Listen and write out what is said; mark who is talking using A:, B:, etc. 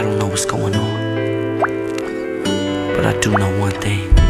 A: I don't know what's going on, but I do know one thing.